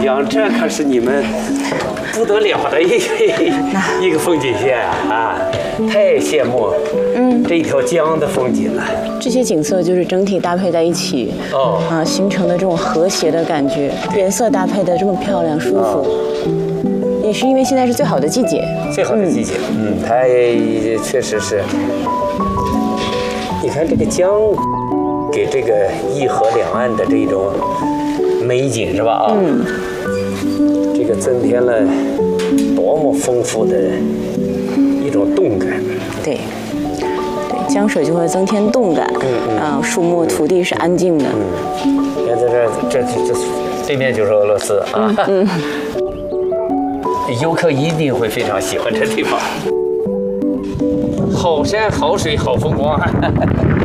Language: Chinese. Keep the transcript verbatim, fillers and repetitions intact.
江，这可是你们不得了的一个一个风景线啊！啊，太羡慕嗯这一条江的风景了。 这些景色就是整体搭配在一起，哦啊，形成的这种和谐的感觉，颜色搭配的这么漂亮舒服。哦，也是因为现在是最好的季节， 最好的季节，嗯，嗯它也确实是。你看这个江，给这个一河两岸的这种美景是吧？啊，嗯，这个增添了多么丰富的一种动感。 对，对，江水就会增添动感。嗯嗯。啊，树木土地是安静的。 嗯。你看在这这这对面就是俄罗斯啊。嗯。游客一定会非常喜欢这地方，好山好水好风光。